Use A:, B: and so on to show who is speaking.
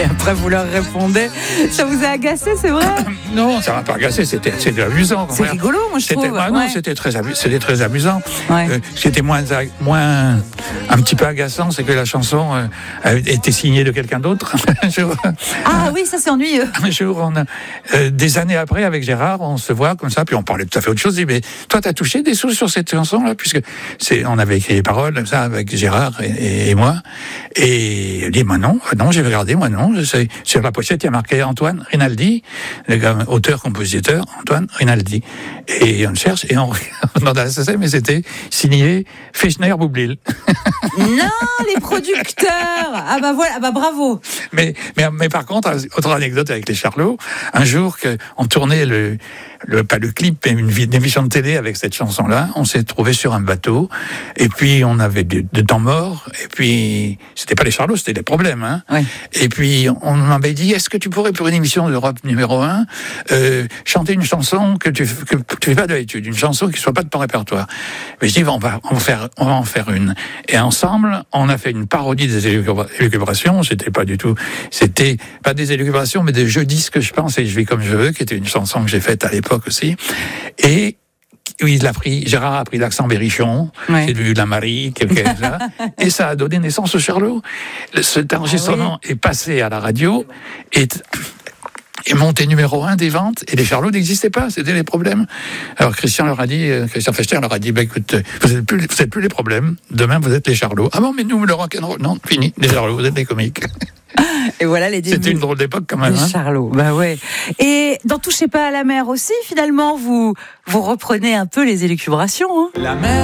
A: Et après, vous leur répondez. Ça vous a agacé, c'est vrai?
B: Non, ça m'a pas agacé, c'était amusant.
A: C'est rigolo, moi, je trouve.
B: Non, c'était très amusant.
A: Ouais.
B: Ce qui était moins un petit peu agaçant, c'est que la chanson était signée de quelqu'un d'autre.
A: Ah oui, ça c'est ennuyeux.
B: Un jour, des années après, avec Gérard, on se voit comme ça, puis on parlait tout à fait autre chose. Il dit, mais toi, t'as touché des sous sur cette chanson-là, puisque on avait écrit les paroles comme ça avec Gérard et moi. Et il dit, moi non, j'ai regardé, moi non. Sur la pochette, il y a marqué Antoine Rinaldi, le gars, auteur-compositeur, Antoine Rinaldi. Et on cherche, et on dans la SSM, mais c'était signé Fechner-Boublil.
A: Non, les producteurs. Ah bah voilà, bah bravo.
B: Mais par contre, autre anecdote avec les Charlots, un jour qu'on tournait pas le clip, mais une émission de télé avec cette chanson-là, on s'est trouvé sur un bateau, et puis on avait de temps mort, et puis c'était pas les Charlots, c'était des problèmes, hein.
A: Oui.
B: Et puis on m'avait dit, est-ce que tu pourrais pour une émission d'Europe numéro 1 chanter une chanson que tu fais pas d'habitude, une chanson qui soit pas de ton répertoire. Mais je dis, on va en faire une. Et ensemble, on a fait une parodie des élucubrations. C'était pas des élucubrations, mais des Je dis ce que je pense et je vis comme je veux, qui était une chanson que j'ai faite à l'époque aussi. Et oui, Gérard a pris l'accent berrichon,
A: Ouais.
B: c'est du la Marie, quelque chose là, et ça a donné naissance au Charlot. Cet enregistrement est passé à la radio et monté numéro 1 des ventes, et les Charlots n'existaient pas, c'était les problèmes. Alors Christian Fechner leur a dit, écoute, vous êtes plus les problèmes, demain vous êtes les Charlots. Ah bon, mais nous, le rock'n'roll, non, fini, les Charlots, vous êtes les comiques.
A: Et voilà les débuts.
B: C'était une drôle d'époque quand même.
A: Les Charlots, bah ouais. Et dans Touchez pas à la mer aussi, finalement, vous reprenez un peu les élucubrations, hein.
C: La mer.